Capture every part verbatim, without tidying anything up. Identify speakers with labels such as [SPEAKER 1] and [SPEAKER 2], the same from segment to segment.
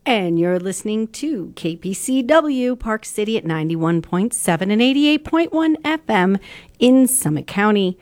[SPEAKER 1] And you're listening to K P C W, Park City at ninety-one point seven and eighty-eight point one F M in Summit County.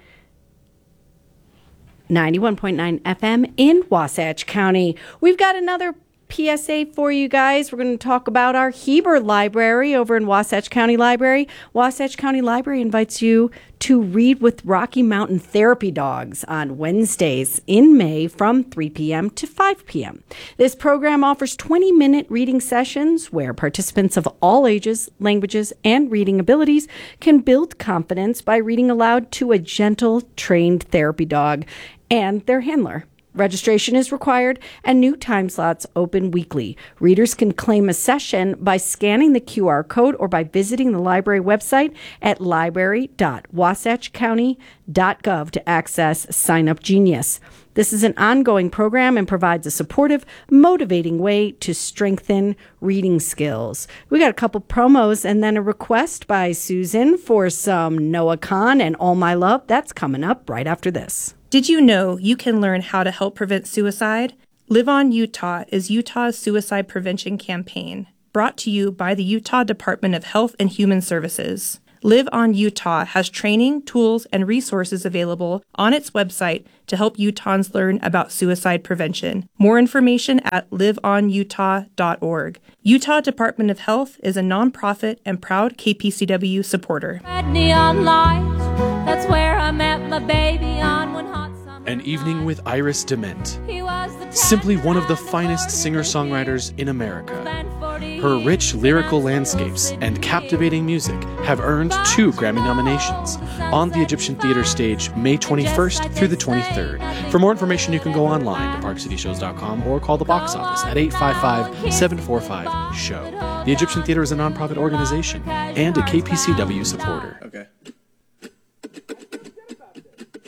[SPEAKER 1] ninety-one point nine F M in Wasatch County. We've got another P S A for you guys. We're going to talk about our Heber Library over in Wasatch County Library. Wasatch County Library invites you to read with Rocky Mountain Therapy Dogs on Wednesdays in May from three p.m. to five p.m. This program offers twenty-minute reading sessions where participants of all ages, languages, and reading abilities can build confidence by reading aloud to a gentle, trained therapy dog and their handler. Registration is required, and new time slots open weekly. Readers can claim a session by scanning the Q R code or by visiting the library website at library dot wasatch county dot gov to access Sign Up Genius. This is an ongoing program and provides a supportive, motivating way to strengthen reading skills. We got a couple promos and then a request by Susan for some Noah Kahn and All My Love. That's coming up right after this.
[SPEAKER 2] Did you know you can learn how to help prevent suicide? Live On Utah is Utah's suicide prevention campaign, brought to you by the Utah Department of Health and Human Services. Live On Utah has training, tools, and resources available on its website to help Utahns learn about suicide prevention. More information at live on utah dot org. Utah Department of Health is a nonprofit and proud K P C W supporter.
[SPEAKER 3] Red neon lights, that's where I met my baby on one hot summer.
[SPEAKER 4] An Evening with Iris Dement.
[SPEAKER 3] He was the
[SPEAKER 4] Simply one of the finest singer-songwriters in America. Her rich lyrical landscapes and captivating music have earned two Grammy nominations on the Egyptian Theater stage May twenty-first through the twenty-third. For more information, you can go online to park city shows dot com or call the box office at eight five five, seven four five, S H O W. The Egyptian Theater is a nonprofit organization and a K P C W supporter.
[SPEAKER 5] Okay.